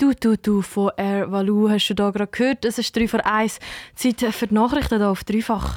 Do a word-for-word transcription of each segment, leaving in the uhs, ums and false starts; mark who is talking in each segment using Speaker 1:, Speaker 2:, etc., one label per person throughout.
Speaker 1: Du, du, du von Air Valou hast du da gerade gehört. Es ist drei vor eins. Zeit für die Nachrichten hier auf Dreifach.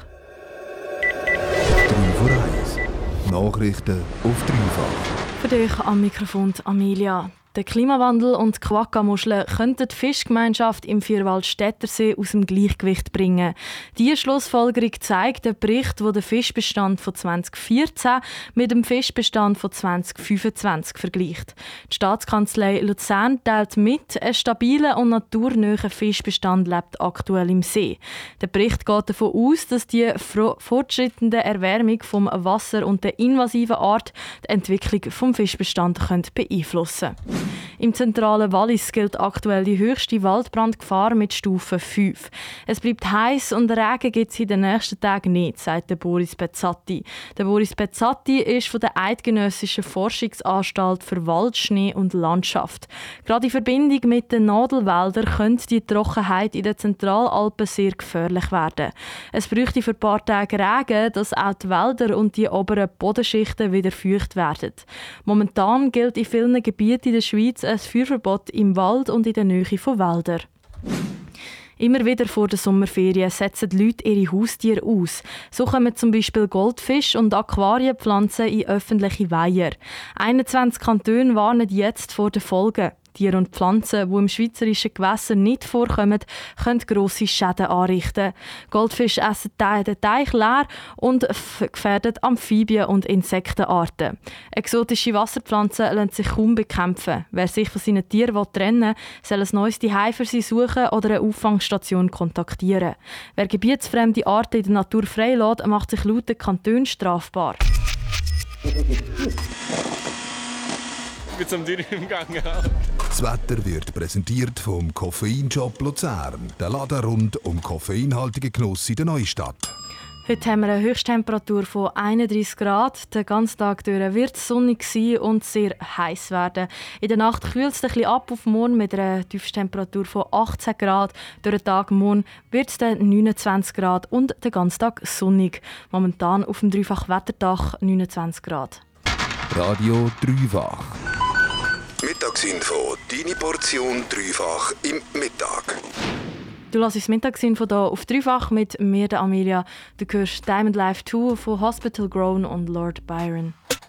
Speaker 2: drei vor eins. Nachrichten auf Dreifach.
Speaker 1: Für dich am Mikrofon Amelia. Der Klimawandel und die Quagga-Muscheln könnten die Fischgemeinschaft im Vierwaldstättersee aus dem Gleichgewicht bringen. Diese Schlussfolgerung zeigt der Bericht, der den Fischbestand von zwanzig vierzehn mit dem Fischbestand von zwanzig fünfundzwanzig vergleicht. Die Staatskanzlei Luzern teilt mit, ein stabiler und naturnaher Fischbestand lebt aktuell im See. Der Bericht geht davon aus, dass die fortschreitende Erwärmung vom Wasser und der invasiven Art die Entwicklung des Fischbestands beeinflussen können. Im zentralen Wallis gilt aktuell die höchste Waldbrandgefahr mit Stufe fünf. Es bleibt heiß und Regen gibt es in den nächsten Tagen nicht, sagt der Boris Bezzatti. Der Boris Bezzatti ist von der Eidgenössischen Forschungsanstalt für Wald, Schnee und Landschaft. Gerade in Verbindung mit den Nadelwäldern könnte die Trockenheit in den Zentralalpen sehr gefährlich werden. Es bräuchte für ein paar Tage Regen, dass auch die Wälder und die oberen Bodenschichten wieder feucht werden. Momentan gilt in vielen Gebieten in der Schweiz ein Feuerverbot im Wald und in der Nähe von Wäldern. Immer wieder vor der Sommerferien setzen die Leute ihre Haustiere aus. So kommen zum Beispiel Goldfisch und Aquarienpflanzen in öffentliche Weiher. einundzwanzig Kantone warnen jetzt vor den Folgen. Tiere und Pflanzen, die im schweizerischen Gewässer nicht vorkommen, können grosse Schäden anrichten. Goldfische essen den Teich leer und gefährden Amphibien- und Insektenarten. Exotische Wasserpflanzen lassen sich kaum bekämpfen. Wer sich von seinen Tieren trennen will, soll ein neues Zuhause für sie suchen oder eine Auffangstation kontaktieren. Wer gebietsfremde Arten in der Natur freilässt, macht sich laut den Kantonen strafbar.
Speaker 3: Ich bin zum Tier im Gang.
Speaker 2: Das Wetter wird präsentiert vom Koffeinshop Luzern. Der Laden rund um koffeinhaltige Genuss in der Neustadt.
Speaker 1: Heute haben wir eine Höchsttemperatur von einunddreissig Grad. Den ganzen Tag durch wird es sonnig sein und sehr heiß werden. In der Nacht kühlt es ein bisschen ab auf morgen mit einer Tiefsttemperatur von achtzehn Grad. Durch den Tag morgen wird es dann neunundzwanzig Grad und den ganzen Tag sonnig. Momentan auf dem Dreifach-Wetterdach neunundzwanzig Grad.
Speaker 2: Radio Dreifach.
Speaker 4: Mittagsinfo, deine Portion Dreifach im Mittag.
Speaker 1: Du hörst das Mittagsinfo hier auf Dreifach mit mir, der Amelia. Du hörst Diamond Life zwei von Hospital Grown und Lord Byron.